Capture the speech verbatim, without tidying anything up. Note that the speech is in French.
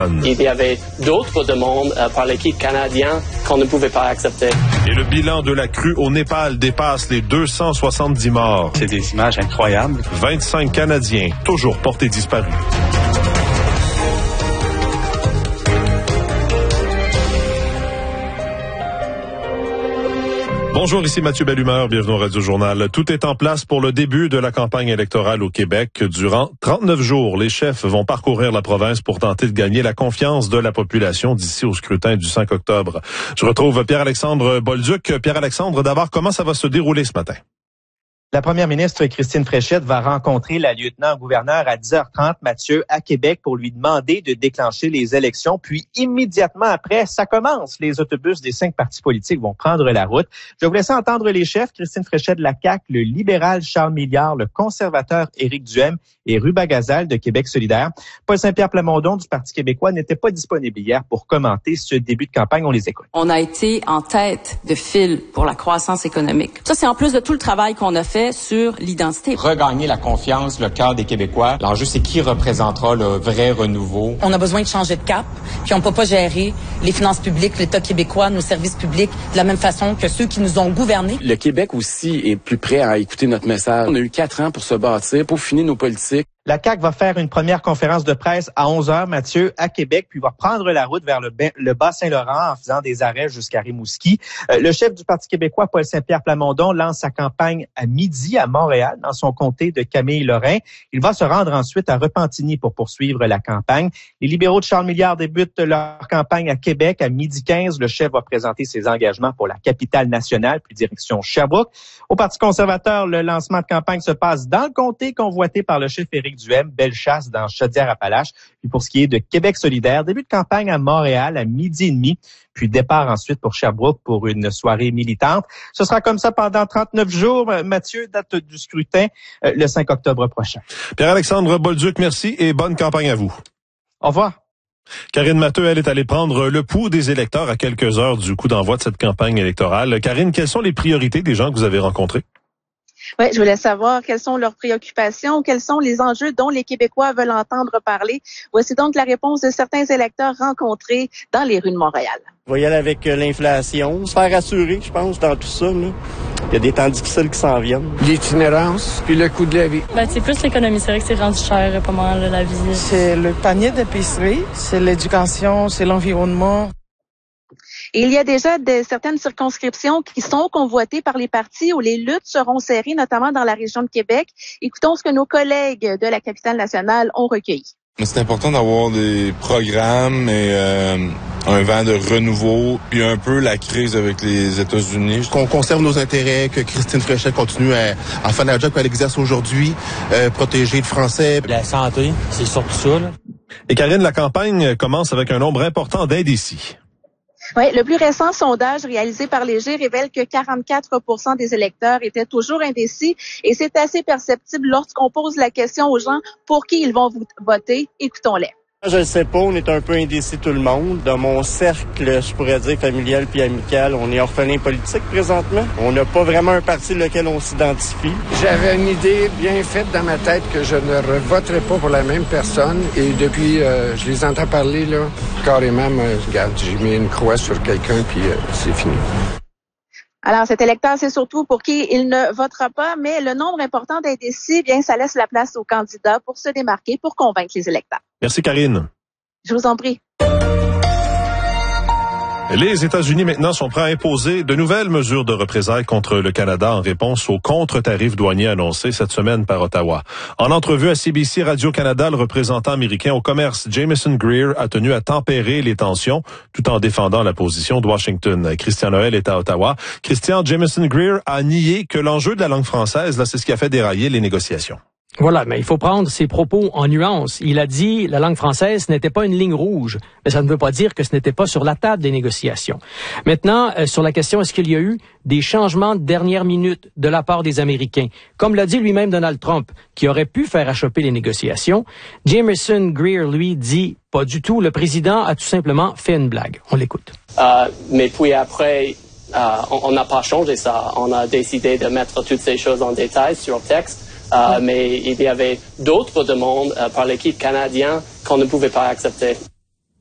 Il y avait d'autres demandes euh, par l'équipe canadienne qu'on ne pouvait pas accepter. Et le bilan de la crue au Népal dépasse les deux cent soixante-dix morts. C'est des images incroyables. vingt-cinq Canadiens, toujours portés disparus. Bonjour, ici Mathieu Bellumeur, bienvenue au Radio-Journal. Tout est en place pour le début de la campagne électorale au Québec. Durant trente-neuf jours, les chefs vont parcourir la province pour tenter de gagner la confiance de la population d'ici au scrutin du cinq octobre. Je retrouve Pierre-Alexandre Bolduc. Pierre-Alexandre, d'abord, comment ça va se dérouler ce matin? La première ministre Christine Fréchette va rencontrer la lieutenant-gouverneur à dix heures trente, Mathieu, à Québec pour lui demander de déclencher les élections. Puis immédiatement après, ça commence. Les autobus des cinq partis politiques vont prendre la route. Je vous laisse entendre les chefs. Christine Fréchette de la C A Q, le libéral Charles Milliard, le conservateur Éric Duhem et Ruba Gazal de Québec solidaire. Paul Saint-Pierre Plamondon du Parti québécois n'était pas disponible hier pour commenter ce début de campagne. On les écoute. On a été en tête de file pour la croissance économique. Ça, c'est en plus de tout le travail qu'on a fait sur l'identité. Regagner la confiance, le cœur des Québécois. L'enjeu, c'est qui représentera le vrai renouveau. On a besoin de changer de cap, puis on peut pas gérer les finances publiques, l'État québécois, nos services publics de la même façon que ceux qui nous ont gouvernés. Le Québec aussi est plus prêt à écouter notre message. On a eu quatre ans pour se bâtir, pour finir nos politiques. La C A Q va faire une première conférence de presse à onze heures, Mathieu, à Québec, puis va prendre la route vers le, le Bas-Saint-Laurent en faisant des arrêts jusqu'à Rimouski. Euh, le chef du Parti québécois, Paul Saint-Pierre Plamondon, lance sa campagne à midi à Montréal, dans son comté de Camille-Lorrain. Il va se rendre ensuite à Repentigny pour poursuivre la campagne. Les libéraux de Charles Milliard débutent leur campagne à Québec à midi quinze. Le chef va présenter ses engagements pour la capitale nationale, puis direction Sherbrooke. Au Parti conservateur, le lancement de campagne se passe dans le comté convoité par le chef Éric Duhem, Bellechasse dans Chaudière-Appalaches. Puis pour ce qui est de Québec solidaire, début de campagne à Montréal à midi et demi, puis départ ensuite pour Sherbrooke pour une soirée militante. Ce sera comme ça pendant trente-neuf jours. Mathieu, date du scrutin euh, le cinq octobre prochain. Pierre-Alexandre Bolduc, merci et bonne campagne à vous. Au revoir. Karine Matteux, elle est allée prendre le pouls des électeurs à quelques heures du coup d'envoi de cette campagne électorale. Karine, quelles sont les priorités des gens que vous avez rencontrés? Oui, je voulais savoir quelles sont leurs préoccupations, quels sont les enjeux dont les Québécois veulent entendre parler. Voici donc la réponse de certains électeurs rencontrés dans les rues de Montréal. On va y aller avec l'inflation, se faire assurer, je pense, dans tout ça. Là. Il y a des temps difficiles qui s'en viennent. L'itinérance, puis le coût de la vie. Ben, c'est plus l'économie, c'est vrai que c'est rendu cher, pas mal, la vie. C'est le panier d'épicerie, c'est l'éducation, c'est l'environnement. Et il y a déjà de, certaines circonscriptions qui sont convoitées par les partis où les luttes seront serrées, notamment dans la région de Québec. Écoutons ce que nos collègues de la capitale nationale ont recueilli. C'est important d'avoir des programmes et euh, un vent de renouveau, puis un peu la crise avec les États-Unis. Qu'on conserve nos intérêts, que Christine Fréchette continue à, à faire la job qu'elle exerce aujourd'hui, euh, protéger le français. La santé, c'est surtout ça. Là. Et Karine, la campagne commence avec un nombre important d'indécis. Oui, le plus récent sondage réalisé par Léger révèle que quarante-quatre pour cent des électeurs étaient toujours indécis et c'est assez perceptible lorsqu'on pose la question aux gens pour qui ils vont voter. Écoutons-les. Je ne sais pas, on est un peu indécis tout le monde. Dans mon cercle, je pourrais dire familial puis amical, on est orphelin politique présentement. On n'a pas vraiment un parti lequel on s'identifie. J'avais une idée bien faite dans ma tête que je ne voterais pas pour la même personne et depuis, euh, je les entends parler, là, carrément, moi, regarde, j'ai mis une croix sur quelqu'un puis euh, c'est fini. Alors, cet électeur, c'est surtout pour qui il ne votera pas, mais le nombre important d'indécis, bien, ça laisse la place aux candidats pour se démarquer, pour convaincre les électeurs. Merci, Karine. Je vous en prie. Les États-Unis maintenant sont prêts à imposer de nouvelles mesures de représailles contre le Canada en réponse aux contre-tarifs douaniers annoncés cette semaine par Ottawa. En entrevue à C B C Radio-Canada, le représentant américain au commerce Jameson Greer a tenu à tempérer les tensions tout en défendant la position de Washington. Christian Noël est à Ottawa. Christian, Jameson Greer a nié que l'enjeu de la langue française, là, c'est ce qui a fait dérailler les négociations. Voilà, mais il faut prendre ses propos en nuance. Il a dit la langue française n'était pas une ligne rouge, mais ça ne veut pas dire que ce n'était pas sur la table des négociations. Maintenant, euh, sur la question, est-ce qu'il y a eu des changements de dernière minute de la part des Américains? Comme l'a dit lui-même Donald Trump, qui aurait pu faire achoper les négociations, Jameson Greer, lui, dit pas du tout. Le président a tout simplement fait une blague. On l'écoute. Euh, mais puis après, euh, on n'a pas changé ça. On a décidé de mettre toutes ces choses en détail sur le texte. Euh, mais il y avait d'autres demandes euh, par l'équipe canadienne qu'on ne pouvait pas accepter.